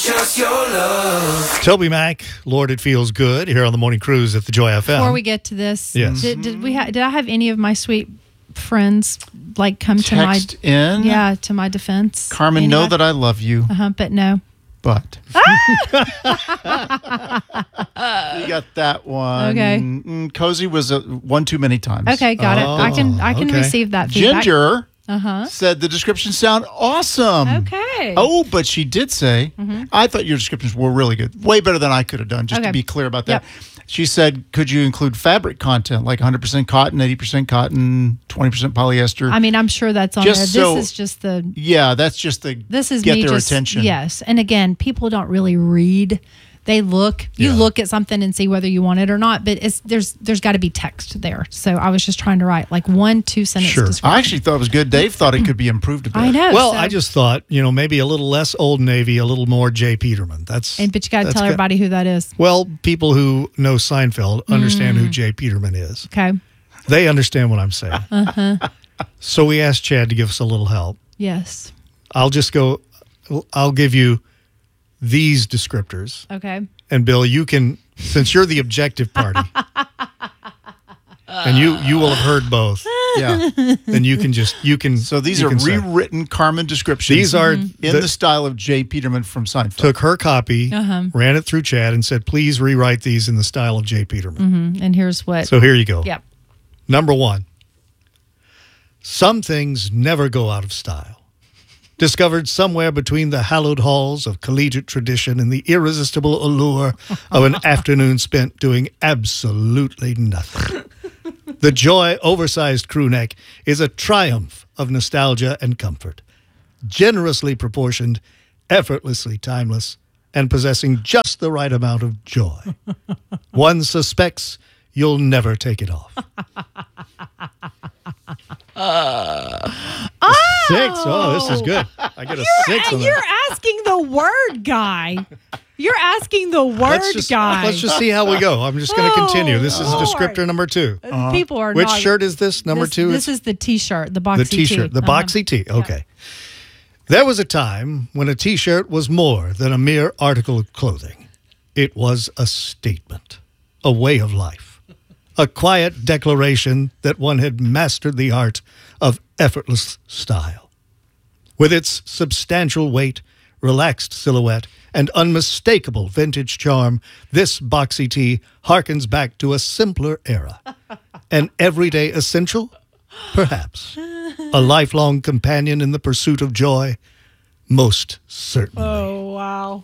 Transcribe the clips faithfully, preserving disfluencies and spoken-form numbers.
just your love. Toby Mac, Lord, it feels good here on the Morning Cruise at the Joy F M. Before we get to this, Yes. did, did we ha- did I have any of my sweet friends like come Text to my in. yeah to my defense? Carmen, know that I love you, uh huh, but no. but you got that one. Okay. Mm, Cozy was a, one too many times. Okay, got Oh, it. I can I can okay. receive that feedback. Ginger Uh-huh. said the descriptions sound awesome. Okay. Oh, but she did say, I thought your descriptions were really good. Way better than I could have done, just Okay. to be clear about that. Yep. She said, could you include fabric content, like one hundred percent cotton, eighty percent cotton, twenty percent polyester? I mean, I'm sure that's on Just there. so- This is just the yeah, that's just the this is get me their just attention. yes. And again, people don't really read. They look. You Yeah. look at something and see whether you want it or not. But it's there's there's got to be text there. So I was just trying to write like one two sentence Sure. description. I actually thought it was good. Dave thought it could be improved a bit. I know. Well, so- I just thought, you know, maybe a little less Old Navy, a little more Jay Peterman. That's And but you got to that's tell ki- everybody who that is. Well, people who know Seinfeld understand who Jay Peterman is. Okay. They understand what I'm saying. Uh-huh. So we asked Chad to give us a little help. Yes. I'll just go, I'll give you these descriptors. Okay. And Bill, you can, since you're the objective party, and you you will have heard both, Yeah. then you can just, you can. So these you are can say. rewritten Carmen descriptions. These are in the- the, style of Jay Peterman from Seinfeld. Took her copy, Uh-huh. ran it through Chad, and said, please rewrite these in the style of Jay Peterman. And here's what. So here you go. Yep. Number one, some things never go out of style. Discovered somewhere between the hallowed halls of collegiate tradition and the irresistible allure of an afternoon spent doing absolutely nothing. The Joy oversized crew neck is a triumph of nostalgia and comfort, generously proportioned, effortlessly timeless, and possessing just the right amount of joy. One suspects you'll never take it off. Six. Oh, this is good. I get a six on You're that. asking the word guy. You're asking the word Let's just, guy. let's just see how we go. I'm just going to Oh, continue. This is Lord. descriptor number two. People are Which not. shirt is this? Number this, two? This is the T-shirt, the boxy the T-shirt, tee. the Uh-huh. boxy tee. Okay. There was a time when a T-shirt was more than a mere article of clothing. It was a statement, a way of life, a quiet declaration that one had mastered the art of effortless style. With its substantial weight, relaxed silhouette, and unmistakable vintage charm, this boxy tee harkens back to a simpler era. An everyday essential? Perhaps. A lifelong companion in the pursuit of joy? Most certainly. Oh wow!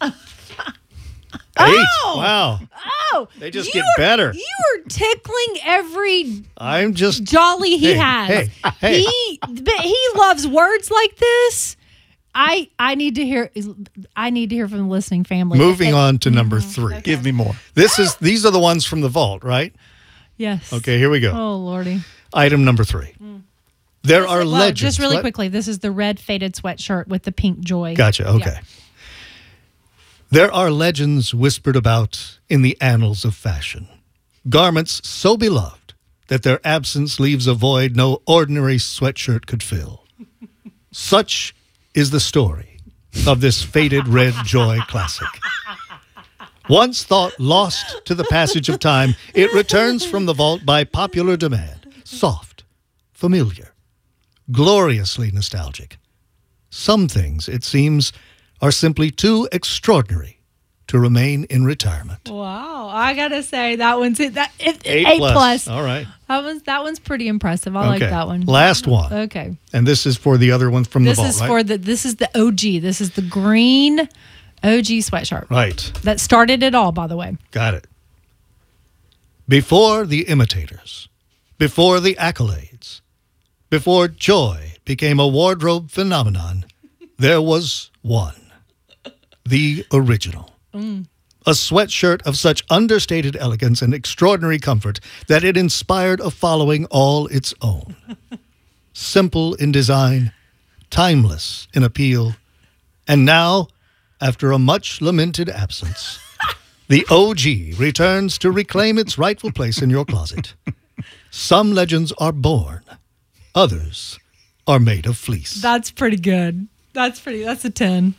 Eight. Wow. Oh, They just you get are- better. You are tickling every I'm just... jolly he Hey, has. hey, hey. He, but he loves words like this. I I need to hear. I need to hear from the listening family. Moving And- on to number three. Give me more. This is These are the ones from the vault, right? Yes. Okay, here we go. Oh lordy. Item number three. There are Well, legends. Just really What? quickly, this is the red faded sweatshirt with the pink joy. Gotcha. Okay. Yeah. There are legends whispered about in the annals of fashion. Garments so beloved that their absence leaves a void no ordinary sweatshirt could fill. Such is the story of this faded red joy classic. Once thought lost to the passage of time, it returns from the vault by popular demand. Soft, familiar, gloriously nostalgic. Some things, it seems, are simply too extraordinary to remain in retirement. Wow, I gotta say that one's it. That it, Eight eight plus. plus. All right. That one's that one's pretty impressive. I like Okay. that one. Last one. Okay. And this is for the other one from This the vault, is right? for the this is the O G. This is the green O G sweatshirt. Right. That started it all, by the way. Got it. Before the imitators, before the accolades, before joy became a wardrobe phenomenon, there was one. The original. A sweatshirt of such understated elegance and extraordinary comfort that it inspired a following all its own. Simple in design, timeless in appeal, and now, after a much lamented absence, the O G returns to reclaim its rightful place in your closet. Some legends are born, others are made of fleece. That's pretty good. That's pretty. That's a ten.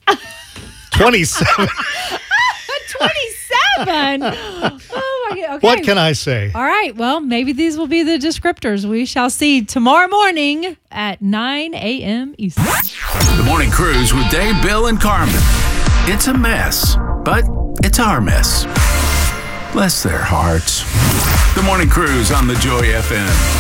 twenty-seven. twenty-seven. Oh my God. Okay. What can I say? All right. Well, maybe these will be the descriptors. We shall see tomorrow morning at nine a.m. Eastern. The Morning Cruise with Dave, Bill, and Carmen. It's a mess, but it's our mess. Bless their hearts. The Morning Cruise on the Joy F M.